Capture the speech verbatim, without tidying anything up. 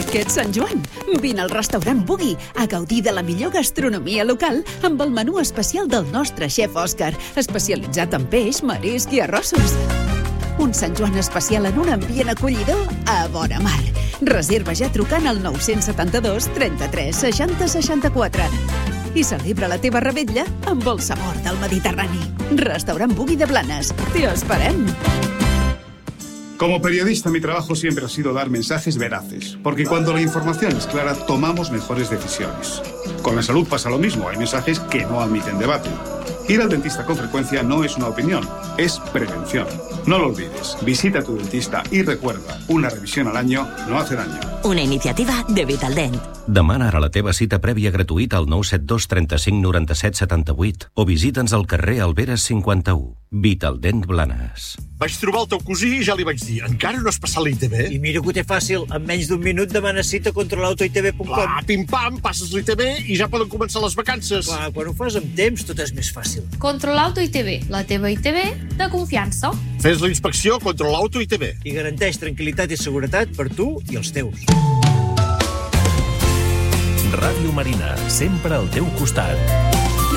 Aquest Sant Joan, vine al restaurant Bugui a gaudir de la millor gastronomia local amb el menú especial del nostre xef Òscar, especialitzat en peix, marisc i arrossos. Un Sant Joan especial en un ambient acollidor a vora mar. Reserva ja trucant al nou setanta-dos trenta-tres seixanta seixanta-quatre i celebra la teva revetlla amb el sabor del Mediterrani. Restaurant Bugui de Blanes. T'hi esperem! Como periodista, mi trabajo siempre ha sido dar mensajes veraces, porque cuando la información es clara, tomamos mejores decisiones. Con la salud pasa lo mismo, hay mensajes que no admiten debate. Ir al dentista con frecuencia no es una opinión, es prevención. No lo olvides, visita a tu dentista y recuerda, una revisión al año no hace daño. Una iniciativa de Vitaldent. Demana ara la teva cita prèvia gratuïta al nou set dos trenta-cinc noranta-set setanta-vuit o visita'ns al carrer Alberes cinquanta-u. Vitaldent Blanes. Vaig trobar el teu cosí i ja li vaig dir, encara no has passat l'I T B? I mira que ho té fàcil, en menys d'un minut demana cita a controlauto i te ve punt com. Clar, pim-pam, passes l'I T B i ja poden començar les vacances. Clar, quan ho fas amb temps tot és més fàcil. Controlauto I T B, la teva I T B de confiança. Fes la inspecció Controlauto I T B. I garanteix tranquil·litat i seguretat per tu i els teus. Ràdio Marina, sempre al teu costat.